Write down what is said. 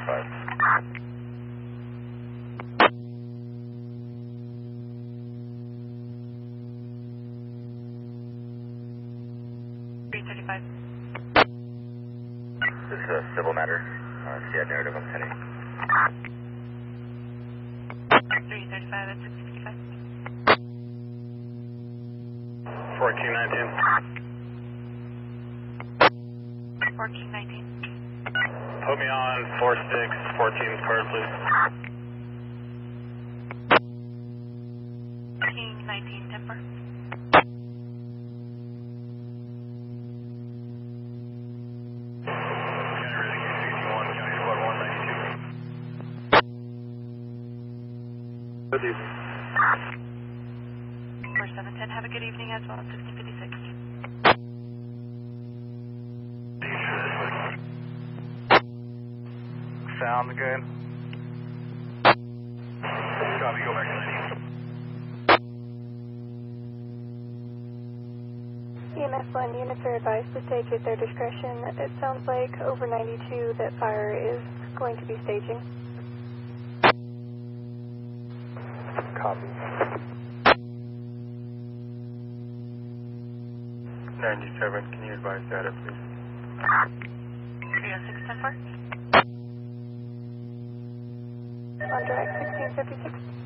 335. This is a civil matter. See a narrative on 10-8. 335 at 665. 1419. 1419. Put me on 4614 card, please. King 19 temper. Good evening. 4710, have a good evening as well, 1656. Sound good. Copy, go back to 90. EMS 1 units are advised to stage at their discretion. It sounds like over 92 that fire is going to be staging. Copy. 97, can you advise data, please? 306 temper. On direct 1656.